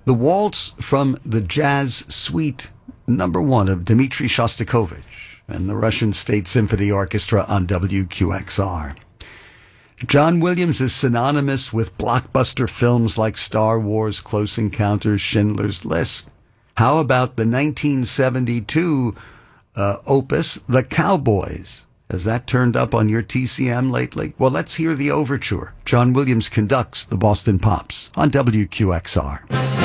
The waltz from the Jazz Suite #1 of Dmitri Shostakovich and the Russian State Symphony Orchestra on WQXR. John Williams is synonymous with blockbuster films like Star Wars, Close Encounters, Schindler's List. How about the 1972 opus, The Cowboys? Has that turned up on your TCM lately? Well, let's hear the overture. John Williams conducts the Boston Pops on WQXR.